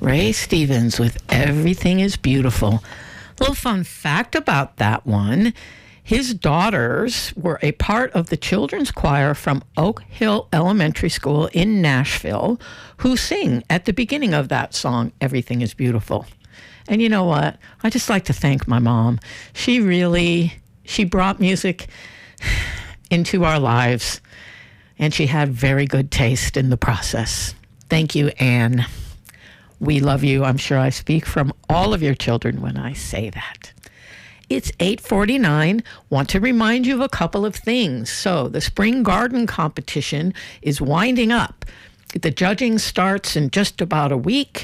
Ray Stevens with Everything is Beautiful. Little fun fact about that one. His daughters were a part of the children's choir from Oak Hill Elementary School in Nashville who sing at the beginning of that song, Everything is Beautiful. And you know what? I just like to thank my mom. She brought music into our lives, and she had very good taste in the process. Thank you, Anne. We love you. I'm sure I speak from all of your children when I say that. It's 8:49. Want to remind you of a couple of things. So the spring garden competition is winding up. The judging starts in just about a week.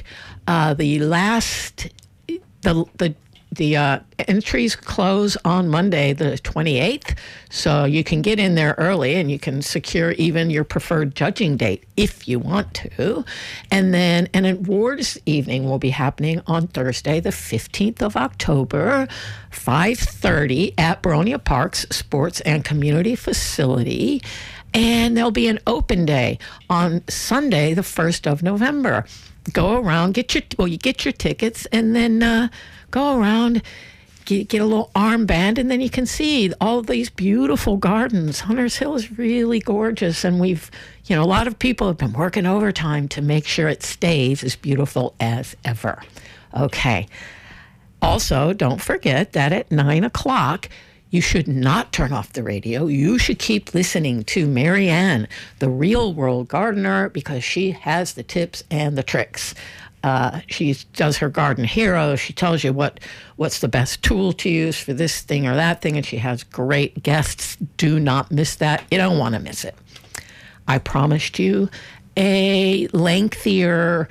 The entries close on Monday, the 28th, so you can get in there early and you can secure even your preferred judging date if you want to. And then an awards evening will be happening on Thursday, the 15th of October, 5:30 at Baronia Park's Sports and Community Facility. And there'll be an open day on Sunday, the 1st of November. Go around, you get your tickets, and then go around, get a little armband, and then you can see all of these beautiful gardens. Hunters Hill is really gorgeous, and a lot of people have been working overtime to make sure it stays as beautiful as ever. Okay. Also, don't forget that at 9 o'clock, you should not turn off the radio. You should keep listening to Mary Ann, the real world gardener, because she has the tips and the tricks. She does her garden hero. She tells you what's the best tool to use for this thing or that thing, and she has great guests. Do not miss that. You don't want to miss it. I promised you a lengthier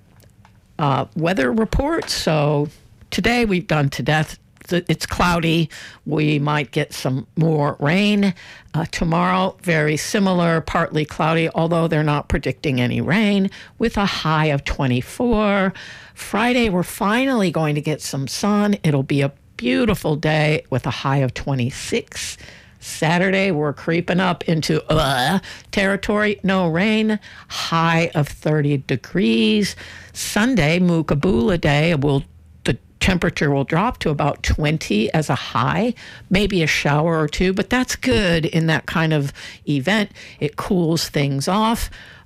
weather report. So today we've done to death. It's cloudy. We might get some more rain. Tomorrow, very similar, partly cloudy, although they're not predicting any rain, with a high of 24. Friday, we're finally going to get some sun. It'll be a beautiful day with a high of 26. Saturday, we're creeping up into territory. No rain, high of 30 degrees. Sunday, Mukabula Day, temperature will drop to about 20 as a high, maybe a shower or two, but that's good in that kind of event. It cools things off.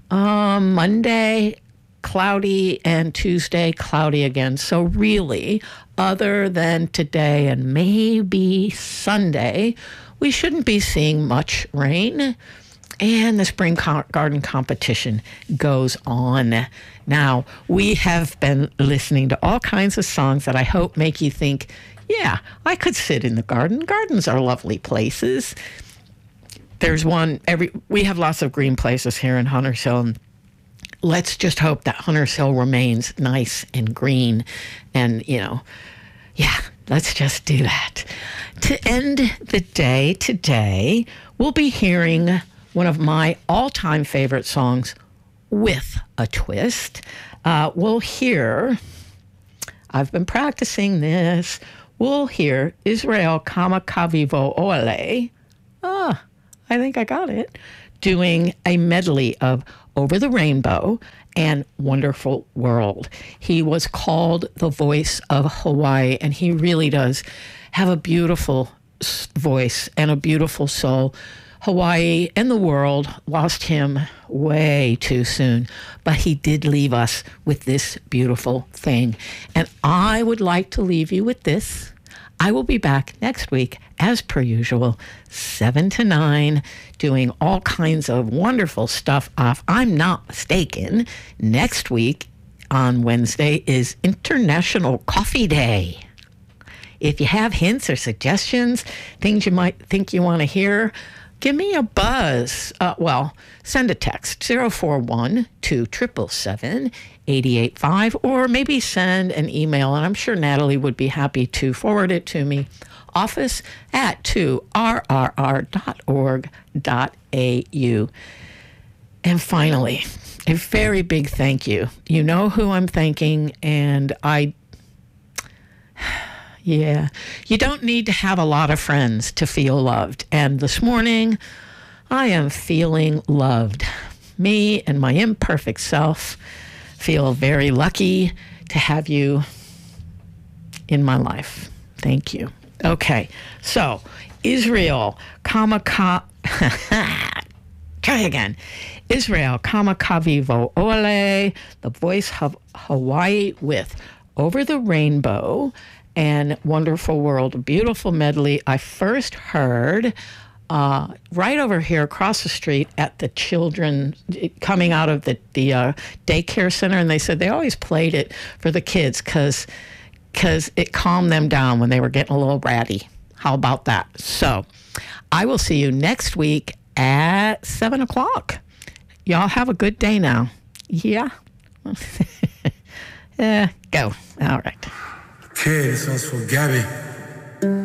Monday, cloudy, and Tuesday, cloudy again. So really, other than today and maybe Sunday, we shouldn't be seeing much rain. And the spring garden competition goes on. Now, we have been listening to all kinds of songs that I hope make you think, yeah, I could sit in the garden. Gardens are lovely places. There's one, we have lots of green places here in Hunters Hill, and let's just hope that Hunters Hill remains nice and green. And, let's just do that. To end the day today, we'll be hearing one of my all-time favorite songs with a twist. We'll hear, I've been practicing this, we'll hear Israel Kamakavivo Oale, I think I got it, doing a medley of Over the Rainbow and Wonderful World. He was called the voice of Hawaii, and he really does have a beautiful voice and a beautiful soul. Hawaii and the world lost him way too soon, but he did leave us with this beautiful thing. And I would like to leave you with this. I will be back next week, as per usual, 7 to 9, doing all kinds of wonderful stuff. If I'm not mistaken, next week on Wednesday is International Coffee Day. If you have hints or suggestions, things you might think you want to hear, give me a buzz. Send a text, 041-277-885, or maybe send an email, and I'm sure Natalie would be happy to forward it to me, office@2rrr.org.au. And finally, a very big thank you. You know who I'm thanking, and you don't need to have a lot of friends to feel loved. And this morning, I am feeling loved. Me and my imperfect self. feel very lucky to have you in my life. Thank you. Okay, so Israel, Try again. Israel, Kamakavivo Ole, The Voice of Hawaii with Over the Rainbow and Wonderful World, a beautiful medley I first heard right over here across the street at the children coming out of the daycare center, and they said they always played it for the kids because it calmed them down when they were getting a little ratty. How about that? So I will see you next week at 7 o'clock. Y'all have a good day now. Yeah? Yeah, go. All right. Okay, this one's for Gabby.